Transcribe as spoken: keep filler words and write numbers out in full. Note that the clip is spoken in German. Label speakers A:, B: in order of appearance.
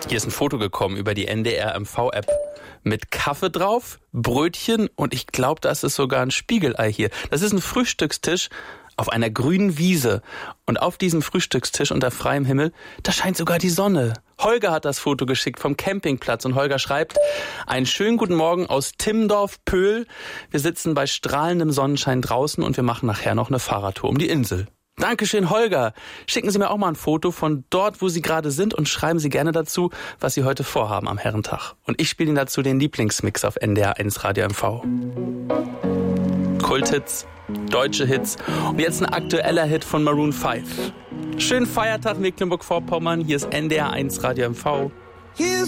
A: Hier ist ein Foto gekommen über die N D R M V-App mit Kaffee drauf, Brötchen und ich glaube, das ist sogar ein Spiegelei hier. Das ist ein Frühstückstisch auf einer grünen Wiese. Und auf diesem Frühstückstisch unter freiem Himmel, da scheint sogar die Sonne. Holger hat das Foto geschickt vom Campingplatz und Holger schreibt: Einen schönen guten Morgen aus Timmendorf-Pöhl. Wir sitzen bei strahlendem Sonnenschein draußen und wir machen nachher noch eine Fahrradtour um die Insel. Dankeschön, Holger. Schicken Sie mir auch mal ein Foto von dort, wo Sie gerade sind und schreiben Sie gerne dazu, was Sie heute vorhaben am Herrentag. Und ich spiele Ihnen dazu den Lieblingsmix auf N D R eins Radio M V. Kulthits, deutsche Hits und jetzt ein aktueller Hit von Maroon fünf. Schönen Feiertag Mecklenburg-Vorpommern, hier ist N D R eins Radio M V.
B: Here's